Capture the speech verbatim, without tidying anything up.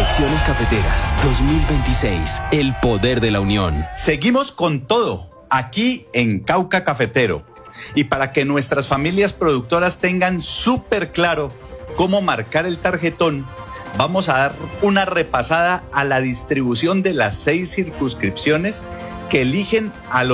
Elecciones Cafeteras dos mil veintiséis. El poder de la unión. Seguimos con todo aquí en Cauca Cafetero. Y para que nuestras familias productoras tengan súper claro cómo marcar el tarjetón, vamos a dar una repasada a la distribución de las seis circunscripciones que eligen a los